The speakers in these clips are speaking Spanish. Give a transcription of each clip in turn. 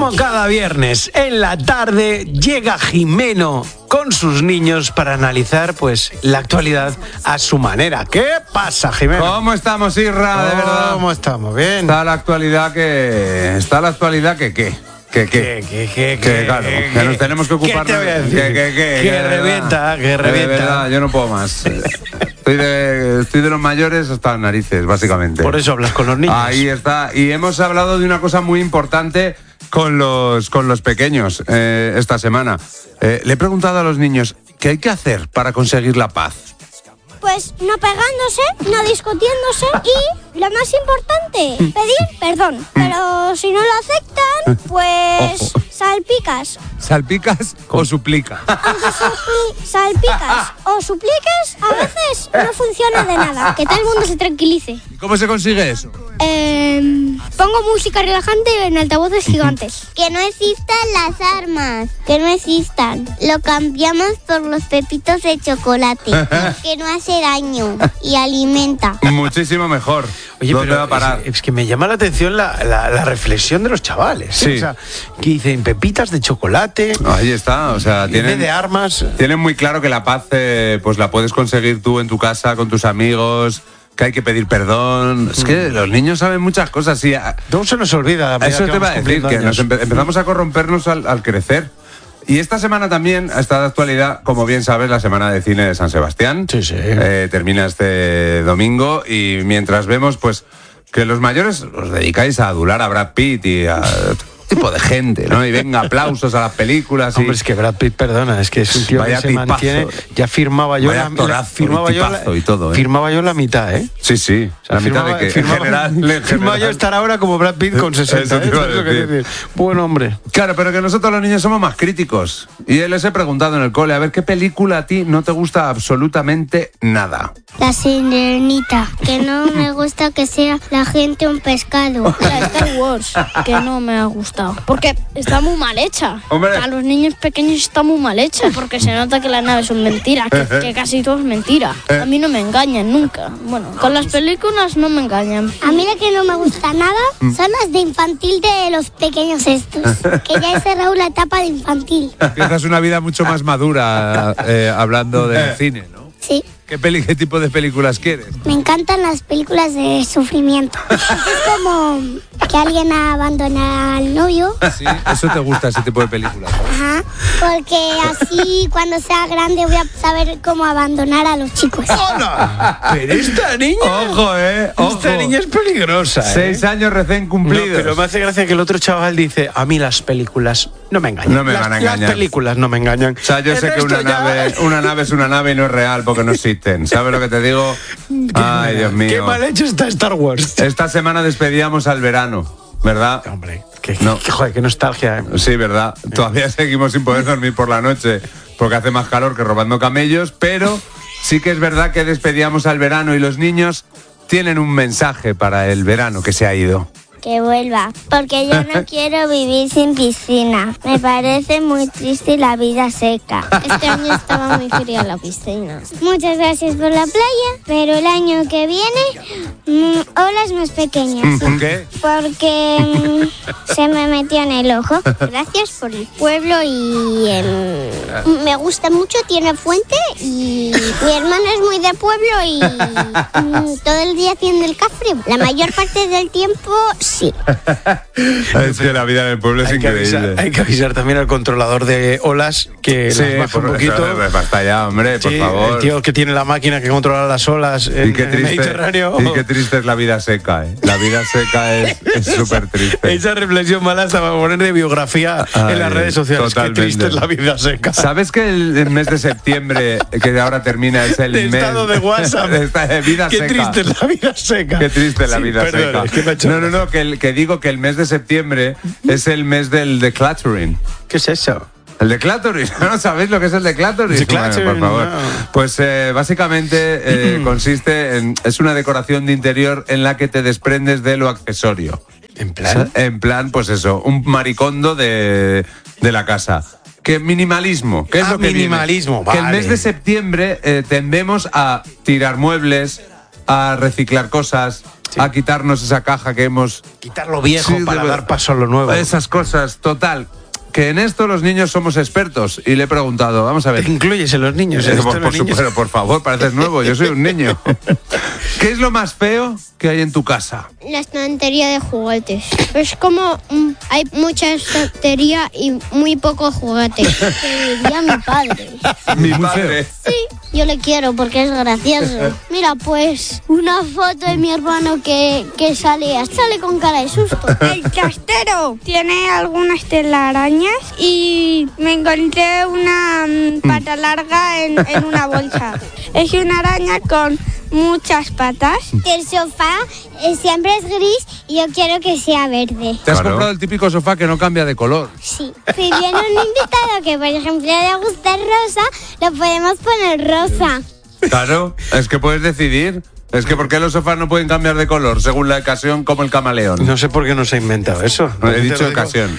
Como cada viernes en la tarde llega Jimeno con sus niños para analizar pues la actualidad a su manera. ¿Qué pasa, Jimeno? ¿Cómo estamos, Isra? De verdad. ¿Cómo estamos? Bien. Está la actualidad que... ¿Qué? Que claro, que nos tenemos que ocupar. ¿Qué te voy a decir? Que revienta. De verdad, yo no puedo más. Estoy de los mayores hasta las narices, básicamente. Por eso hablas con los niños. Ahí está. Y hemos hablado de una cosa muy importante con los pequeños esta semana. Le he preguntado a los niños, ¿qué hay que hacer para conseguir la paz? Pues no pegándose, no discutiéndose y, lo más importante, pedir perdón. Pero si no lo aceptan, pues salpicas. ¿Salpicas o suplica? Aunque salpicas o supliques, a veces no funciona de nada. Que todo el mundo se tranquilice. ¿Y cómo se consigue eso? Pongo música relajante en altavoces gigantes. Que no existan las armas, que no existan. Lo cambiamos por los pepitos de chocolate, que no hace daño y alimenta. Muchísimo mejor. Oye, ¿dónde pero va a parar? Es que me llama la atención la reflexión de los chavales. Sí. O sea, que dicen pepitas de chocolate. Ahí está, o sea, En vez de armas. Tienen muy claro que la paz pues la puedes conseguir tú en tu casa, con tus amigos, que hay que pedir perdón. Es que los niños saben muchas cosas. Sí, No se nos olvida. eso te iba a decir, que empezamos a corrompernos al crecer. Y esta semana también está de actualidad, como bien sabes, la Semana de Cine de San Sebastián. Sí, sí. Termina este domingo y mientras vemos pues que los mayores os dedicáis a adular a Brad Pitt y a tipo de gente, ¿no? Y venga, aplausos a las películas. Hombre, es que Brad Pitt, perdona, es que es un tío Vaya que se tipazo. mantiene. Ya firmaba yo Vaya actorazo, y todo, ¿eh? Firmaba yo la mitad, ¿eh? Sí. O sea, la mitad de que en general. Firmaba yo estar ahora como Brad Pitt con 60. Eso te iba a ¿Sabes lo que decir. decir? Buen hombre. Claro, pero que nosotros los niños somos más críticos. Y les he preguntado en el cole, a ver, ¿qué película a ti no te gusta absolutamente nada? La sirenita, que no me gusta que sea la gente un pescado. La Star Wars, que no me ha gustado. Porque está muy mal hecha. Hombre. A los niños pequeños está muy mal hecha. Porque se nota que las naves son mentiras. Que casi todo es mentira. A mí no me engañan nunca. Bueno, con las películas no me engañan. A mí la que no me gusta nada son las de infantil de los pequeños estos. Que ya he cerrado la etapa de infantil. Empiezas una vida mucho más madura hablando de cine, ¿no? Sí. ¿Qué tipo de películas quieres? Me encantan las películas de sufrimiento. Es como que alguien abandona al novio. Sí, eso te gusta, ese tipo de películas. Ajá. Porque así cuando sea grande voy a saber cómo abandonar a los chicos. ¡Hola! Pero esta niña. Ojo, ojo. Esta niña es peligrosa. 6 años recién No, cumplidos. pero me hace gracia que el otro chaval dice: a mí las películas no me engañan. No me van a engañar. Las películas no me engañan. O sea, yo sé que una nave es una nave y no es real porque no existen. ¿Sabes lo que te digo? Ay, Dios mío. Qué mal hecho está Star Wars. Esta semana despedíamos al verano, ¿verdad? Hombre, joder, qué nostalgia. Sí, ¿verdad? Todavía seguimos sin poder dormir por la noche porque hace más calor que robando camellos, pero sí que es verdad que despedíamos al verano y los niños tienen un mensaje para el verano que se ha ido. Que vuelva, porque yo no quiero vivir sin piscina. Me parece muy triste la vida seca. Este año estaba muy fría la piscina. Muchas gracias por la playa, pero el año que viene, olas más pequeñas. ¿Por qué? Porque se me metió en el ojo. Gracias por el pueblo y me gusta mucho, tiene fuente y mi hermano es muy de pueblo y todo el día tiene el cafre. La mayor parte del tiempo sí. Es que la vida en el pueblo es increíble. Hay que avisar también al controlador de olas que las baje un poquito. Basta ya, hombre, por Sí, favor. el tío que tiene la máquina que controla las olas en Y qué el triste, Mediterráneo. y qué triste es la vida seca, ¿eh? La vida seca es súper triste. Esa reflexión mala hasta para poner de biografía en las redes sociales. totalmente. Qué triste es la vida seca. ¿Sabes que el mes de septiembre, que ahora termina, es el De mes estado de WhatsApp. de vida Qué seca? triste es la vida seca. Qué triste la Sí, vida perdón, seca. es que me ha hecho No, que digo que el mes de septiembre es el mes del decluttering. ¿Qué es eso? El decluttering, ¿no sabéis lo que es el decluttering? Decluttering, Bueno, por favor. no. Pues básicamente consiste es una decoración de interior en la que te desprendes de lo accesorio. ¿En plan? En plan, pues eso, un maricondo de la casa. ¿Qué minimalismo? ¿Qué es lo que minimalismo, viene? Que el vale. mes de septiembre tendemos a tirar muebles, a reciclar cosas, a quitarnos esa caja que hemos... Quitar lo viejo Sí, para dar paso a lo nuevo. Esas cosas, total. Que en esto los niños somos expertos. Y le he preguntado, vamos a ver. Te incluyes en los niños. ¿En esto de los niños? Supuesto, por favor, pareces nuevo, yo soy un niño. ¿Qué es lo más feo que hay en tu casa? La estantería de juguetes. Es como hay mucha estantería y muy pocos juguetes. Que diría mi padre. Mi padre. Sí, yo le quiero porque es gracioso. Mira, pues una foto de mi hermano que sale con cara de susto. El trastero tiene algunas telarañas y me encontré una pata larga en una bolsa. Es una araña con muchas patas. El sofá siempre es gris y yo quiero que sea verde. Te has Claro. comprado el típico sofá que no cambia de color. Sí. Si viene un invitado que, por ejemplo, le gusta rosa, lo podemos poner rosa. Claro, es que puedes decidir. Es que ¿por qué los sofás no pueden cambiar de color según la ocasión como el camaleón? No sé por qué no se ha inventado eso. No, he Te dicho lo digo. ocasión.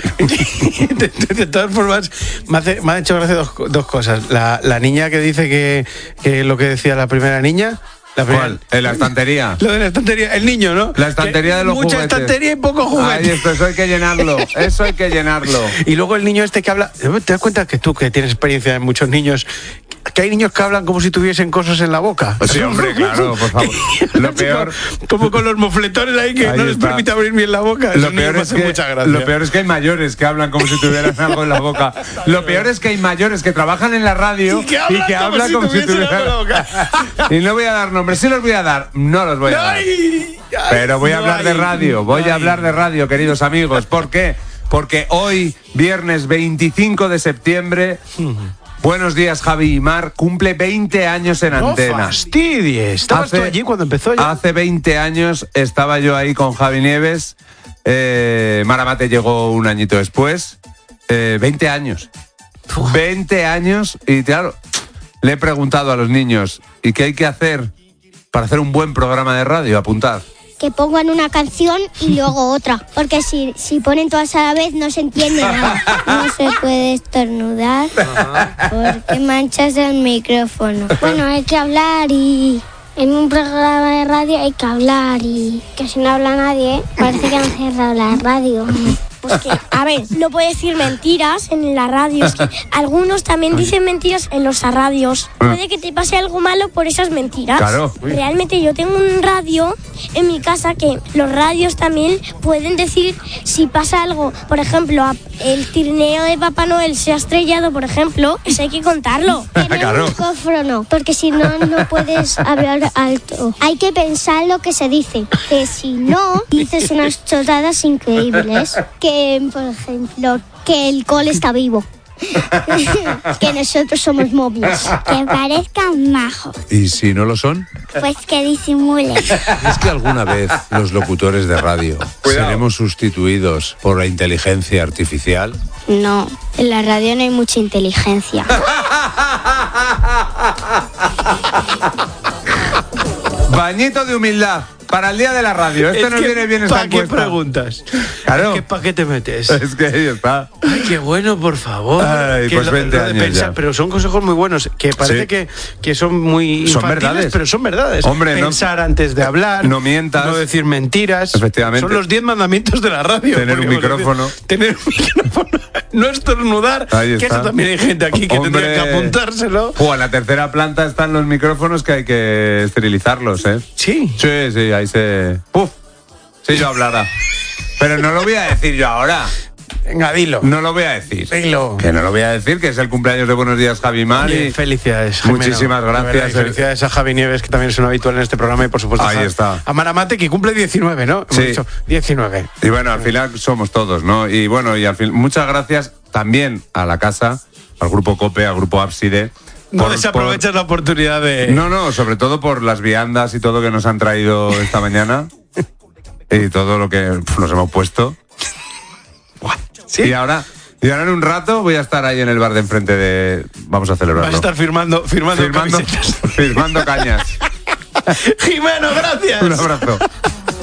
De todas formas, me ha hecho gracia dos cosas. La niña que dice que lo que decía la primera niña. La primera- ¿Cuál? En la estantería. Lo de la estantería, el niño, ¿no? La estantería Que de los mucha juguetes. estantería y poco Ay, juguete. eso hay que llenarlo. Eso hay que llenarlo. Y luego el niño este que habla, ¿te das cuenta que tú que tienes experiencia en muchos niños, que hay niños que hablan como si tuviesen cosas en la boca? Sí, hombre, claro, por favor. Lo peor... Como con los mofletones ahí que Ahí no les está. permite abrir bien la boca. Lo Esos niños peor, me es hacen mucha gracia. lo peor es que hay mayores que hablan como si tuvieran algo en la boca. Lo peor es que hay mayores que trabajan en la radio Y que hablan como si tuviesen algo en la boca. Y no voy a dar nombres, sí los voy a dar, no los voy a dar. Ay, ay, Pero voy a no hablar de hay. radio, voy a hablar de radio, queridos amigos. ¿Por qué? Porque hoy, viernes 25 de septiembre, buenos días Javi y Mar, cumple 20 años en No antena. fastidies. ¿Estabas tú allí cuando empezó ya? Hace 20 años estaba yo ahí con Javi Nieves. Maramate llegó un añito después. 20 años. 20 años y claro, le he preguntado a los niños, ¿y qué hay que hacer para hacer un buen programa de radio? Apuntad. Que pongan una canción y luego otra. Porque si ponen todas a la vez no se entiende nada. No se puede estornudar porque manchas el micrófono. Bueno, hay que hablar y... En un programa de radio hay que hablar y... Que si no habla nadie, parece que han cerrado la radio. Pues que, a ver, no puedes decir mentiras en la radio. Es que algunos también dicen mentiras en los radios. Puede que te pase algo malo por esas mentiras. Claro. Realmente yo tengo un radio en mi casa que los radios también pueden decir si pasa algo. Por ejemplo, el trineo de Papá Noel se ha estrellado, por ejemplo, eso hay que contarlo. Claro. Un micrófono, porque si no, no puedes hablar alto. Hay que pensar lo que se dice, que si no, dices unas chotadas increíbles. Que, por ejemplo, que el cole está vivo. Que nosotros somos móviles. Que parezcan majos. ¿Y si no lo son? Pues que disimulen. ¿Es que alguna vez los locutores de radio seremos sustituidos por la inteligencia artificial? No, en la radio no hay mucha inteligencia. Bañito de humildad para el día de la radio. Esto nos viene bien esta ¿Para qué encuesta. preguntas? Claro. ¿Para qué te metes? Es que ahí está. Ay, qué bueno, por favor. Ay, Que pues 20 de años ya. Pero son consejos muy buenos, que parece Sí. que son muy Son infantiles, verdades. pero son verdades. Hombre, no- Pensar antes de hablar. no mientas. No decir mentiras. Efectivamente. Son los 10 mandamientos de la radio. Tener un podríamos micrófono. decir. Tener un micrófono. No estornudar. Ahí Que está. eso también hay gente aquí que Hombre. tendría que apuntárselo. En la tercera planta están los micrófonos que hay que esterilizarlos, ¿eh? Sí. Sí, sí, ahí se... ¡Puf! Sí, yo hablará. Pero no lo voy a decir yo ahora. Venga, dilo. No lo voy a decir. Dilo. Que no lo voy a decir, que es el cumpleaños de Buenos Días, Javi Mar. Oye, Y felicidades, Jimeno. Muchísimas De verdad, gracias. y felicidades a Javi Nieves, que también es un habitual en este programa, y por supuesto Ahí está. a Maramate, que cumple 19, ¿no? Sí. Hemos dicho 19. Y bueno, al final somos todos, ¿no? Y bueno, y al fin, muchas gracias también a la casa, al Grupo COPE, al Grupo Ábside. No por- desaprovechas la oportunidad de... No, sobre todo por las viandas y todo que nos han traído esta mañana. Y todo lo que nos hemos puesto. ¿Sí? Y ahora en un rato voy a estar ahí en el bar de enfrente de... Vamos a celebrarlo. Vas a estar firmando firmando, camisetas. firmando cañas. Jimeno, gracias. Un abrazo.